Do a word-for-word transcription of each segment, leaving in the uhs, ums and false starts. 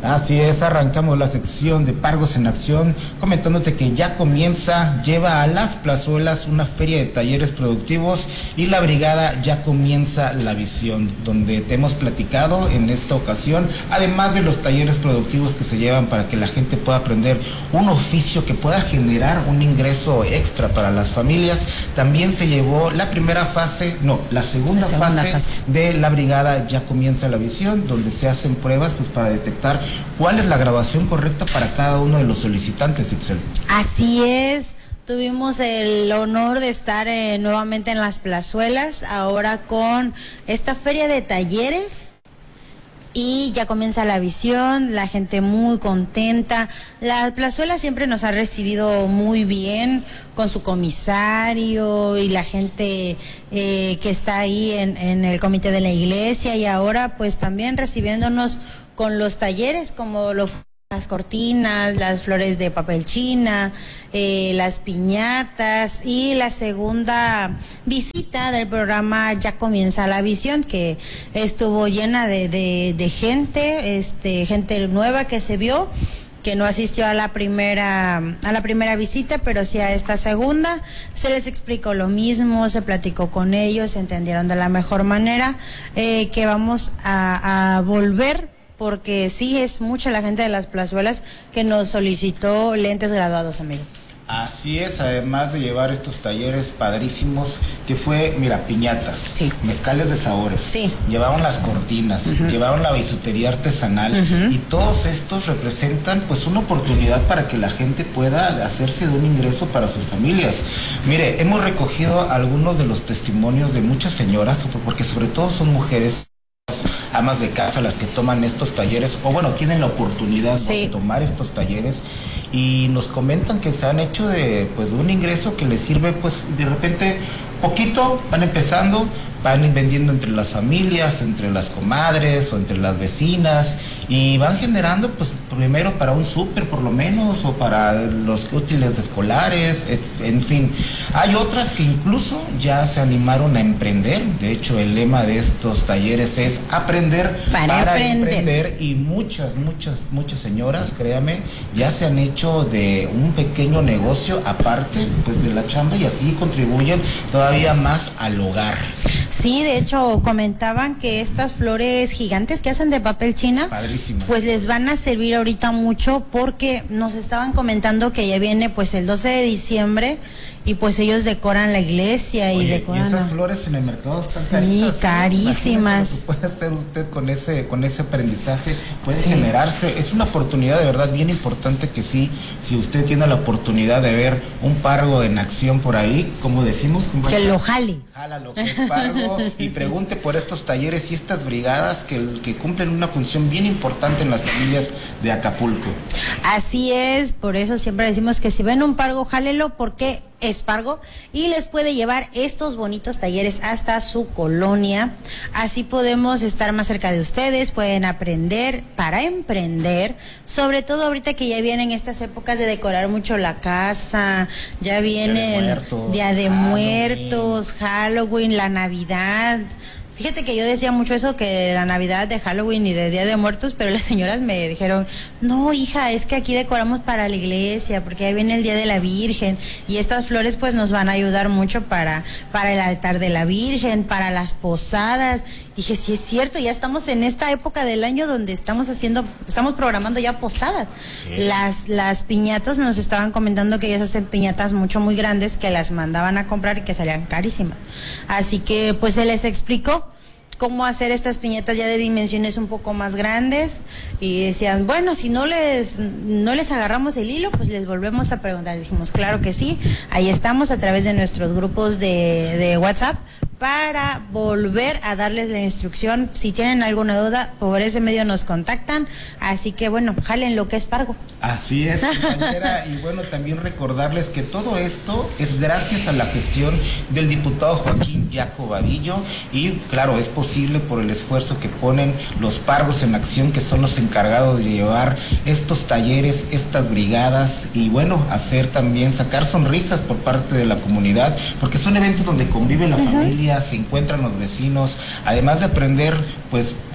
Así es, arrancamos la sección de Pargos en Acción, comentándote que ya comienza, lleva a las plazuelas una feria de talleres productivos y la brigada Ya Comienza la Visión, donde te hemos platicado en esta ocasión, además de los talleres productivos que se llevan para que la gente pueda aprender un oficio que pueda generar un ingreso extra para las familias, también se llevó la primera fase, no, la segunda, la segunda fase, fase de la brigada Ya Comienza la Visión, donde se hacen pruebas pues para detectar cuál es la grabación correcta para cada uno de los solicitantes, Itzel. Así es, tuvimos el honor de estar eh, nuevamente en las plazuelas, ahora con esta feria de talleres. Y ya comienza la visión, la gente muy contenta. La plazuela siempre nos ha recibido muy bien con su comisario y la gente eh, que está ahí en, en el comité de la iglesia, y ahora pues también recibiéndonos con los talleres como los las cortinas, las flores de papel china, eh, las piñatas, y la segunda visita del programa Ya Comienza la Visión, que estuvo llena de, de, de gente, este, gente nueva que se vio, que no asistió a la primera a la primera visita, pero sí a esta segunda. Se les explicó lo mismo, se platicó con ellos, se entendieron de la mejor manera, eh, que vamos a, a volver, porque sí es mucha la gente de las plazuelas que nos solicitó lentes graduados, amigo. Así es, además de llevar estos talleres padrísimos, que fue, mira, piñatas, sí, mezcales de sabores, sí, llevaron las cortinas, uh-huh, llevaron la bisutería artesanal, uh-huh, y todos estos representan pues una oportunidad para que la gente pueda hacerse de un ingreso para sus familias. Mire, hemos recogido algunos de los testimonios de muchas señoras, porque sobre todo son mujeres amas de casa las que toman estos talleres, o bueno, tienen la oportunidad, sí, de tomar estos talleres, y nos comentan que se han hecho de pues de un ingreso que les sirve, pues de repente poquito, van empezando, van vendiendo entre las familias, entre las comadres o entre las vecinas, y van generando pues primero para un súper por lo menos, o para los útiles escolares, en fin. Hay otras que incluso ya se animaron a emprender. De hecho, el lema de estos talleres es aprender para, para emprender. emprender, y muchas, muchas, muchas señoras, créame, ya se han hecho de un pequeño negocio aparte pues de la chamba, y así contribuyen todavía más al hogar. Sí, de hecho comentaban que estas flores gigantes que hacen de papel china, padrísimas, pues les van a servir ahorita mucho, porque nos estaban comentando que ya viene pues el doce de diciembre, y pues ellos decoran la iglesia. Oye, y decoran y esas la... flores en el mercado están sí, caritas, carísimas. Lo que puede hacer usted con ese con ese aprendizaje, puede sí. generarse, es una oportunidad de verdad bien importante, que sí, si usted tiene la oportunidad de ver un pargo en acción por ahí, como decimos, que lo jale. Jala lo que es pargo y pregunte por estos talleres y estas brigadas que, que cumplen una función bien importante en las familias de Acapulco. Así es, por eso siempre decimos que si ven un pargo, jálelo, porque es pargo y les puede llevar estos bonitos talleres hasta su colonia. Así podemos estar más cerca de ustedes, pueden aprender para emprender, sobre todo ahorita que ya vienen estas épocas de decorar mucho la casa, ya vienen Día de Muertos, Halloween, la Navidad. Fíjate que yo decía mucho eso, que de la Navidad, de Halloween y de Día de Muertos, pero las señoras me dijeron, no, hija, es que aquí decoramos para la iglesia, porque ahí viene el Día de la Virgen, y estas flores pues nos van a ayudar mucho para, para el altar de la Virgen, para las posadas. Dije, sí es cierto, ya estamos en esta época del año donde estamos haciendo, estamos programando ya posadas. Sí. Las, las piñatas, nos estaban comentando que ellas hacen piñatas mucho, muy grandes, que las mandaban a comprar y que salían carísimas. Así que pues se les explicó cómo hacer estas piñatas ya de dimensiones un poco más grandes, y decían, bueno, si no les no les agarramos el hilo, pues les volvemos a preguntar. Dijimos, claro que sí, ahí estamos a través de nuestros grupos de, de WhatsApp para volver a darles la instrucción. Si tienen alguna duda, por ese medio nos contactan, así que bueno, jalen lo que es pargo. Así es, compañera, y bueno, también recordarles que todo esto es gracias a la gestión del diputado Joaquín Yaco Vadillo, y claro, es posible por el esfuerzo que ponen los Pargos en Acción, que son los encargados de llevar estos talleres, estas brigadas, y bueno, hacer también, sacar sonrisas por parte de la comunidad, porque son eventos donde convive la uh-huh. familia, se encuentran los vecinos, además de aprender, pues,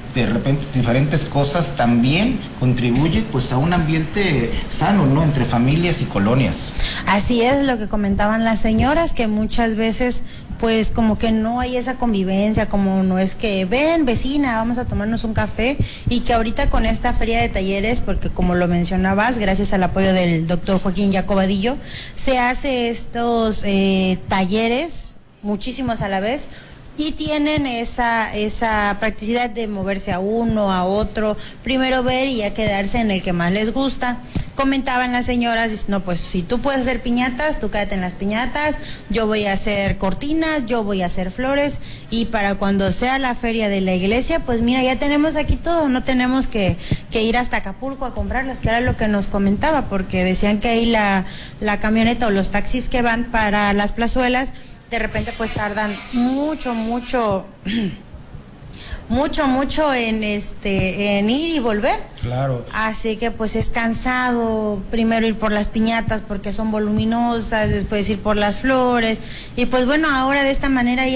de repente diferentes cosas, también contribuye pues a un ambiente sano, ¿no? Entre familias y colonias. Así es lo que comentaban las señoras, que muchas veces pues como que no hay esa convivencia, como no es que ven vecina, vamos a tomarnos un café, y que ahorita con esta feria de talleres, porque como lo mencionabas, gracias al apoyo del doctor Joaquín Jacobadillo, se hace estos eh, talleres, muchísimos a la vez, y tienen esa esa practicidad de moverse a uno, a otro, primero ver y ya quedarse en el que más les gusta. Comentaban las señoras, no, pues si tú puedes hacer piñatas, tú quédate en las piñatas, yo voy a hacer cortinas, yo voy a hacer flores, y para cuando sea la feria de la iglesia, pues mira, ya tenemos aquí todo, no tenemos que, que ir hasta Acapulco a comprarlas, que era lo que nos comentaba, porque decían que ahí la, la camioneta o los taxis que van para las plazuelas, de repente pues tardan mucho, mucho, mucho, mucho en este, en ir y volver. Claro. Así que pues es cansado, primero ir por las piñatas porque son voluminosas, después ir por las flores, y pues bueno, ahora de esta manera ya